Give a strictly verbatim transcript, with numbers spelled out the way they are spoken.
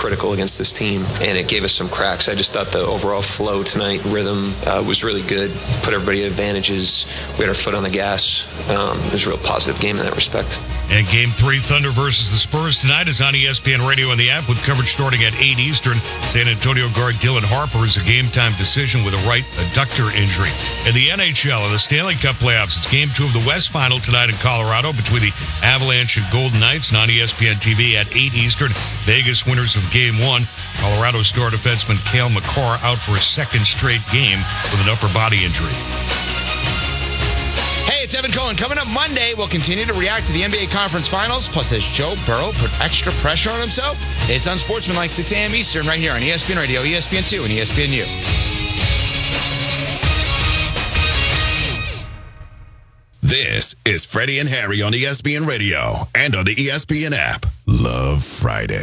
critical against this team, and it gave us some cracks. I just thought the overall flow tonight, rhythm, uh, was really good. Put everybody at advantages. We had our foot on the gas. Um, it was a real positive game in that respect. And Game three, Thunder versus the Spurs tonight is on E S P N Radio and the app with coverage starting at eight Eastern. San Antonio guard Dylan Harper is a game-time decision with a right adductor injury. In the N H L, in the Stanley Cup playoffs, it's Game two of the West Final tonight in Colorado between the Avalanche and Golden Knights and on E S P N T V at eight Eastern. Vegas winners of Game one. Colorado star defenseman Cale Makar out for a second straight game with an upper body injury. Hey, it's Evan Cohen. Coming up Monday, we'll continue to react to the N B A Conference Finals. Plus, as Joe Burrow put extra pressure on himself, it's Unsportsmanlike, six a.m. Eastern, right here on E S P N Radio, E S P N two, and E S P N U. This is Freddie and Harry on E S P N Radio and on the E S P N app. Love Friday.